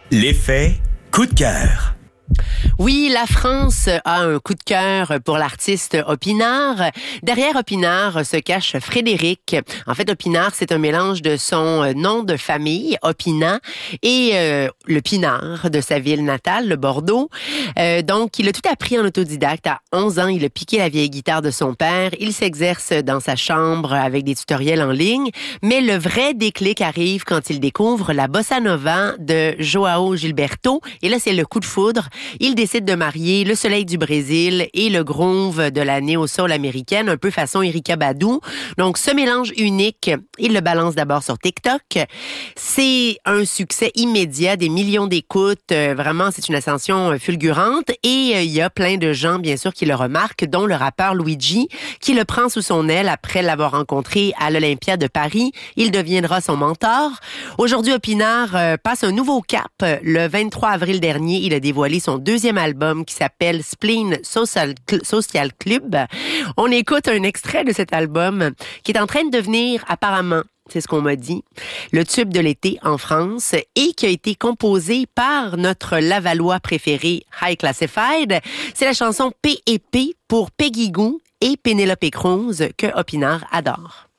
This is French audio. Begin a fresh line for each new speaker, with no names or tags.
L'effet coup de cœur.
Oui, la France a un coup de cœur pour l'artiste Opinard. Derrière Opinard se cache Frédéric. En fait, Opinard, c'est un mélange de son nom de famille, Opinant, et le Pinard de sa ville natale, le Bordeaux. Donc, il a tout appris en autodidacte. À 11 ans, il a piqué la vieille guitare de son père. Il s'exerce dans sa chambre avec des tutoriels en ligne. Mais le vrai déclic arrive quand il découvre la bossa nova de João Gilberto. Et là, c'est le coup de foudre. Il décide de marier le soleil du Brésil et le groove de la néo-soul américaine, un peu façon Erykah Badu. Donc, ce mélange unique, il le balance d'abord sur TikTok. C'est un succès immédiat, des millions d'écoutes. Vraiment, c'est une ascension fulgurante. Et il y a plein de gens, bien sûr, qui le remarquent, dont le rappeur Luigi, qui le prend sous son aile après l'avoir rencontré à l'Olympia de Paris. Il deviendra son mentor. Aujourd'hui, Opinard passe un nouveau cap. Le 23 avril dernier, il a dévoilé son deuxième album qui s'appelle Spleen Social Club. On écoute un extrait de cet album qui est en train de devenir apparemment, c'est ce qu'on m'a dit, le tube de l'été en France et qui a été composé par notre Lavallois préféré, High Classified. C'est la chanson P&P pour Peggy Gou et Pénélope Cruz que Opinard adore.